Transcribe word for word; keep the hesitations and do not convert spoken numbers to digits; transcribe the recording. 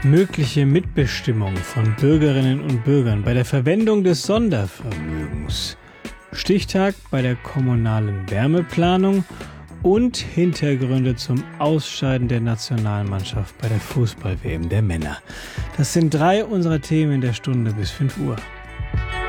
Mögliche Mitbestimmung von Bürgerinnen und Bürgern bei der Verwendung des Sondervermögens. Stichtag bei der kommunalen Wärmeplanung und Hintergründe zum Ausscheiden der Nationalmannschaft bei der Fußball-W M der Männer. Das sind drei unserer Themen in der Stunde bis fünf Uhr.